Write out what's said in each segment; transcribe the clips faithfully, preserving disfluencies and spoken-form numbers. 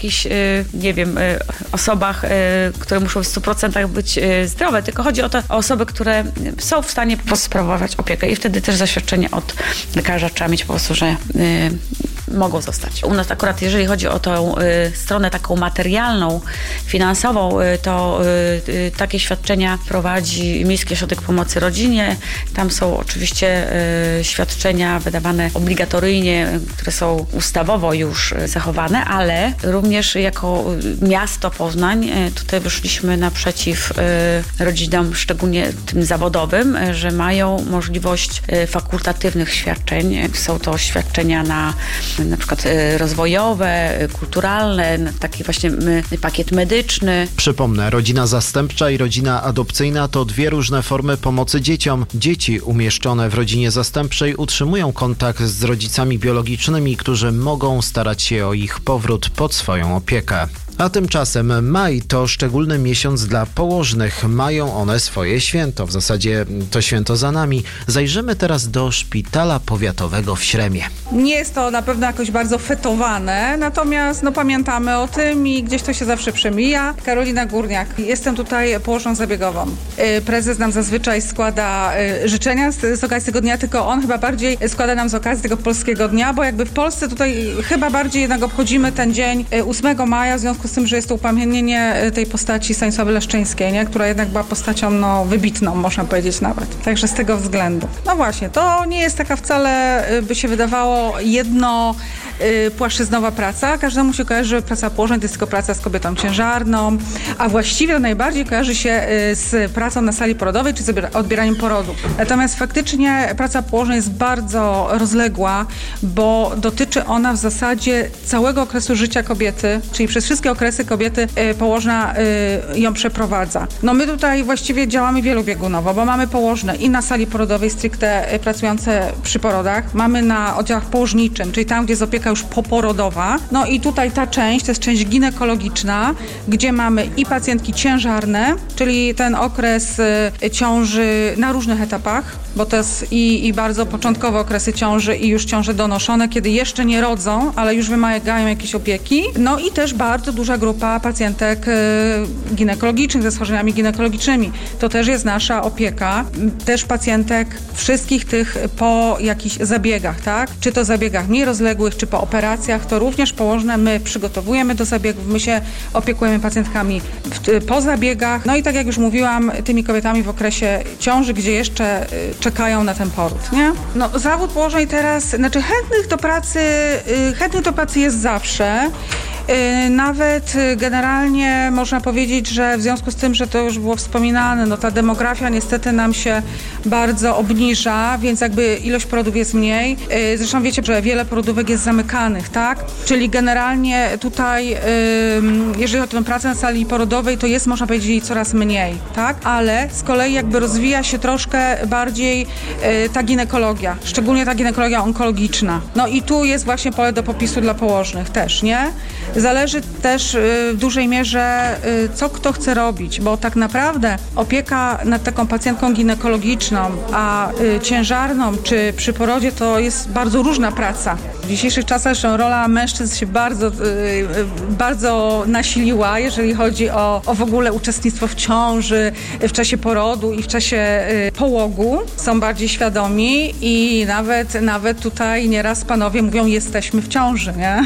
jakichś, nie wiem, osobach, które muszą w stu procentach być zdrowe, tylko chodzi o to, o osoby, które są w stanie sprawować opiekę i wtedy też zaświadczenie od lekarza trzeba mieć po prostu, że mogą zostać. U nas akurat, jeżeli chodzi o tą y, stronę taką materialną, finansową, y, to y, y, takie świadczenia prowadzi Miejski Ośrodek Pomocy Rodzinie. Tam są oczywiście y, świadczenia wydawane obligatoryjnie, które są ustawowo już y, zachowane, ale również jako y, miasto Poznań y, tutaj wyszliśmy naprzeciw y, rodzinom, szczególnie tym zawodowym, y, że mają możliwość y, fakultatywnych świadczeń. Są to świadczenia na na przykład rozwojowe, kulturalne, taki właśnie pakiet medyczny. Przypomnę, rodzina zastępcza i rodzina adopcyjna to dwie różne formy pomocy dzieciom. Dzieci umieszczone w rodzinie zastępczej utrzymują kontakt z rodzicami biologicznymi, którzy mogą starać się o ich powrót pod swoją opiekę. A tymczasem maj to szczególny miesiąc dla położnych. Mają one swoje święto. W zasadzie to święto za nami. Zajrzymy teraz do szpitala powiatowego w Śremie. Nie jest to na pewno jakoś bardzo fetowane, natomiast no, pamiętamy o tym i gdzieś to się zawsze przemija. Karolina Górniak. Jestem tutaj położną zabiegową. Prezes nam zazwyczaj składa życzenia z, z okazji tego dnia, tylko on chyba bardziej składa nam z okazji tego polskiego dnia, bo jakby w Polsce tutaj chyba bardziej jednak obchodzimy ten dzień ósmego maja, w związku z tym, że jest to upamiętnienie tej postaci Stanisławy Leszczyńskiej, nie? Która jednak była postacią no, wybitną, można powiedzieć nawet. Także z tego względu. No właśnie, to nie jest taka wcale, by się wydawało, jedno y, płaszczyznowa praca. Każdemu się kojarzy, że praca położeń to jest tylko praca z kobietą ciężarną, a właściwie najbardziej kojarzy się y, z pracą na sali porodowej, czy z odbieraniem porodu. Natomiast faktycznie praca położeń jest bardzo rozległa, bo dotyczy ona w zasadzie całego okresu życia kobiety, czyli przez wszystkie okresy kobiety y, położna y, ją przeprowadza. No my tutaj właściwie działamy wielobiegunowo, bo mamy położne i na sali porodowej stricte y, pracujące przy porodach, mamy na oddziałach położniczym, czyli tam, gdzie jest opieka już poporodowa. No i tutaj ta część, to jest część ginekologiczna, gdzie mamy i pacjentki ciężarne, czyli ten okres y, ciąży na różnych etapach, bo to jest i, i bardzo początkowe okresy ciąży i już ciąże donoszone, kiedy jeszcze nie rodzą, ale już wymagają jakiejś opieki. No i też bardzo duża grupa pacjentek y, ginekologicznych ze schorzeniami ginekologicznymi. To też jest nasza opieka. Też pacjentek wszystkich tych po jakichś zabiegach, tak? Czy to zabiegach mniej rozległych, czy po operacjach, to również położne my przygotowujemy do zabiegów, my się opiekujemy pacjentkami w, po zabiegach. No i tak jak już mówiłam, tymi kobietami w okresie ciąży, gdzie jeszcze y, czekają na ten poród, nie? No zawód położnej teraz, znaczy chętnych do pracy, y, chętnych do pracy jest zawsze. Nawet generalnie można powiedzieć, że w związku z tym, że to już było wspominane, no ta demografia niestety nam się bardzo obniża, więc jakby ilość porodów jest mniej. Zresztą wiecie, że wiele porodówek jest zamykanych, tak? Czyli generalnie tutaj, jeżeli chodzi o tę pracę na sali porodowej, to jest, można powiedzieć, jej coraz mniej, tak? Ale z kolei jakby rozwija się troszkę bardziej ta ginekologia, szczególnie ta ginekologia onkologiczna. No i tu jest właśnie pole do popisu dla położnych też, nie? Zależy też w dużej mierze, co kto chce robić, bo tak naprawdę opieka nad taką pacjentką ginekologiczną, a ciężarną czy przy porodzie to jest bardzo różna praca. W dzisiejszych czasach rola mężczyzn się bardzo, bardzo nasiliła, jeżeli chodzi o, o w ogóle uczestnictwo w ciąży, w czasie porodu i w czasie połogu. Są bardziej świadomi i nawet, nawet tutaj nieraz panowie mówią, jesteśmy w ciąży, nie?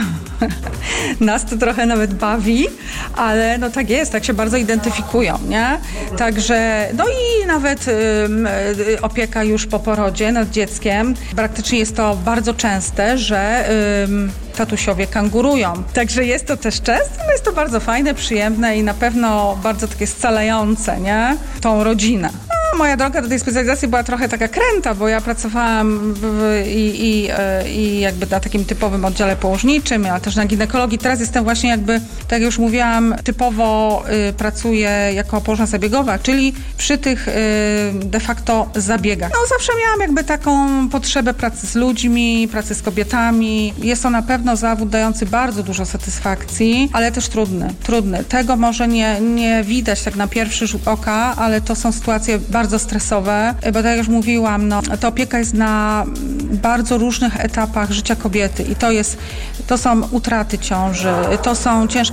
Nas to trochę nawet bawi, ale no tak jest, tak się bardzo identyfikują, nie? Także, no i nawet ym, y, opieka już po porodzie nad dzieckiem. Praktycznie jest to bardzo częste, że ym, tatusiowie kangurują. Także jest to też częste, ale jest to bardzo fajne, przyjemne i na pewno bardzo takie scalające, nie? Tą rodzinę. Moja droga do tej specjalizacji była trochę taka kręta, bo ja pracowałam w, w, i, i, i jakby na takim typowym oddziale położniczym, a też na ginekologii. Teraz jestem właśnie jakby, tak jak już mówiłam, typowo y, pracuję jako położna zabiegowa, czyli przy tych y, de facto zabiegach. No zawsze miałam jakby taką potrzebę pracy z ludźmi, pracy z kobietami. Jest to na pewno zawód dający bardzo dużo satysfakcji, ale też trudny. Trudny. Tego może nie, nie widać tak na pierwszy rzut oka, ale to są sytuacje bardzo bardzo stresowe, bo tak jak już mówiłam, no, ta opieka jest na bardzo różnych etapach życia kobiety i to jest, to są utraty ciąży, to są ciężkie